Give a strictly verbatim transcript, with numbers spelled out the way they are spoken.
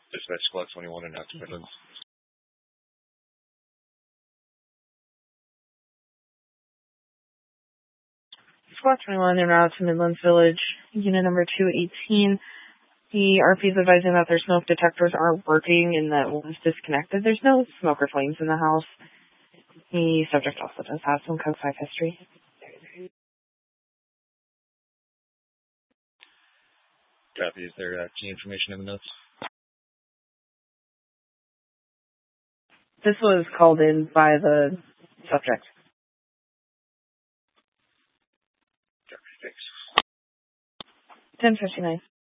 Dispatch Squad twenty-one in Acton Midlands. Squad twenty-one en route to Midlands Village, unit number two eighteen. The R P is advising that their smoke detectors aren't working and that one is disconnected. There's no smoke or flames in the house. The subject also does have some code five history. Copy. Is there uh, key information in the notes? This was called in by the subject. Copy. Thanks. ten fifty-nine.